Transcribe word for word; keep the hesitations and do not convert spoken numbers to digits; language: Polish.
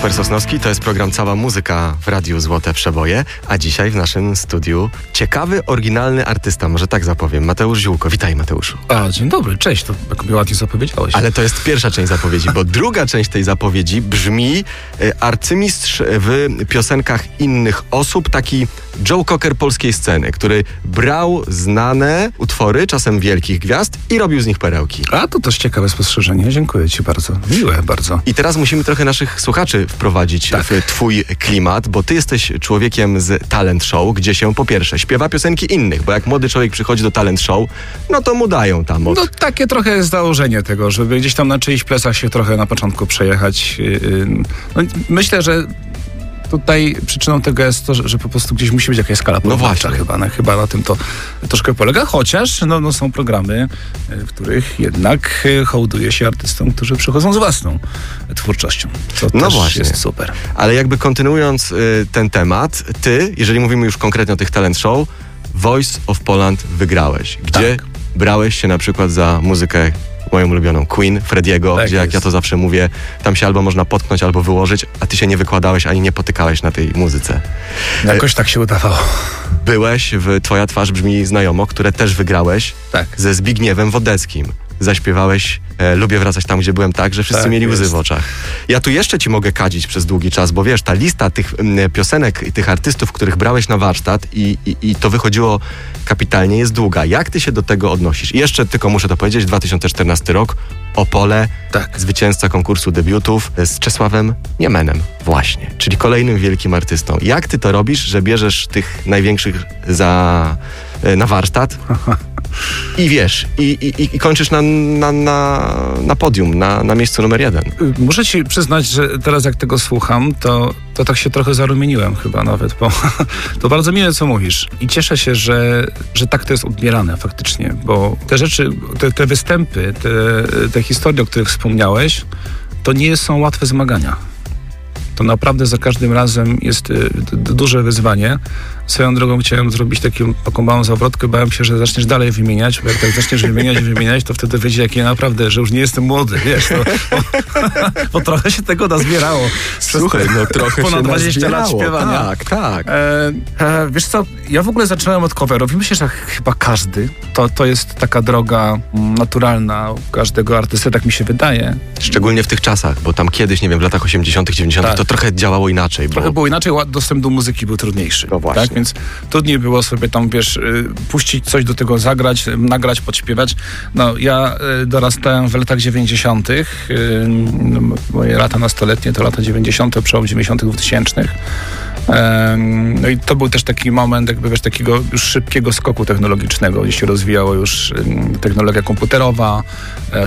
Kacper Sosnowski, to jest program Cała Muzyka w Radiu Złote Przeboje, a dzisiaj w naszym studiu ciekawy, oryginalny artysta, może tak zapowiem, Mateusz Ziółko. Witaj, Mateuszu. A, dzień dobry, cześć, to jak mi ładnie zapowiedziałeś. Ale to jest pierwsza część zapowiedzi, bo druga część tej zapowiedzi brzmi e, arcymistrz w piosenkach innych osób, taki Joe Cocker polskiej sceny, który brał znane utwory, czasem wielkich gwiazd i robił z nich perełki. A, to też ciekawe spostrzeżenie, dziękuję ci bardzo, miłe bardzo. I teraz musimy trochę naszych słuchaczy wprowadzić tak. w twój klimat, bo ty jesteś człowiekiem z talent show, gdzie się po pierwsze śpiewa piosenki innych, bo jak młody człowiek przychodzi do talent show, no to mu dają tam od... No takie trochę jest założenie tego, żeby gdzieś tam na czyichś plecach się trochę na początku przejechać. No, myślę, że tutaj przyczyną tego jest to, że, że po prostu gdzieś musi być jakaś skala porównawcza. No chyba, na, chyba na tym to troszkę polega, chociaż no, no są programy, w których jednak hołduje się artystom, którzy przychodzą z własną twórczością. Co no też właśnie. jest super. Ale jakby kontynuując y, ten temat, ty, jeżeli mówimy już konkretnie o tych talent show, Voice of Poland wygrałeś, gdzie tak. brałeś się na przykład za muzykę moją ulubioną Queen, Frediego, tak gdzie jak jest. ja to zawsze mówię, tam się albo można potknąć, albo wyłożyć, a ty się nie wykładałeś, ani nie potykałeś na tej muzyce. Jakoś tak się udawało. Byłeś w Twoja twarz brzmi znajomo, które też wygrałeś tak. ze Zbigniewem Wodeckim. Zaśpiewałeś e, Lubię wracać tam, gdzie byłem tak, że wszyscy tak, mieli łzy jest. w oczach. Ja tu jeszcze ci mogę kadzić przez długi czas, bo wiesz, ta lista tych m, piosenek i tych artystów, których brałeś na warsztat i, i, i to wychodziło kapitalnie, jest długa. Jak ty się do tego odnosisz? I jeszcze tylko muszę to powiedzieć, dwa tysiące czternasty rok, Opole, tak. zwycięzca konkursu debiutów z Czesławem Niemenem właśnie, czyli kolejnym wielkim artystą. Jak ty to robisz, że bierzesz tych największych za, na warsztat i wiesz, i, i, i kończysz na, na, na, na podium, na, na miejscu numer jeden? Muszę ci przyznać, że teraz jak tego słucham, to, to tak się trochę zarumieniłem chyba nawet, bo to bardzo miłe, co mówisz. I cieszę się, że, że tak to jest odbierane faktycznie, bo te rzeczy, te, te występy, te, te historie, o których wspomniałeś, to nie są łatwe zmagania. To naprawdę za każdym razem jest y, d- duże wyzwanie. Swoją drogą chciałem zrobić taką, taką małą zawrotkę, bałem się, że zaczniesz dalej wymieniać, bo jak tak zaczniesz wymieniać, wymieniać, to wtedy wyjdzie jakie naprawdę, że już nie jestem młody, wiesz, to, bo, bo trochę się tego nazbierało. Słuchaj, no trochę ponad się dwadzieścia lat nazbierało. śpiewania. Tak, tak. E, e, wiesz co, ja w ogóle zacząłem od coverów i myślę, że chyba każdy, to, to jest taka droga mm, naturalna u każdego artysty, tak mi się wydaje. Szczególnie w tych czasach, bo tam kiedyś, nie wiem, w latach osiemdziesiątych, dziewięćdziesiątych Tak. to trochę działało inaczej. Bo... Trochę było inaczej, dostęp do muzyki był trudniejszy. No właśnie. Tak? Więc trudniej było sobie tam, wiesz, puścić coś do tego, zagrać, nagrać, podśpiewać. No, ja dorastałem w latach dziewięćdziesiątych. Moje lata nastoletnie to lata dziewięćdziesiąte, przełom dziewięćdziesiątych, dwutysięcznych. No i to był też taki moment, jakby wiesz, takiego już szybkiego skoku technologicznego, gdzie się rozwijała już technologia komputerowa,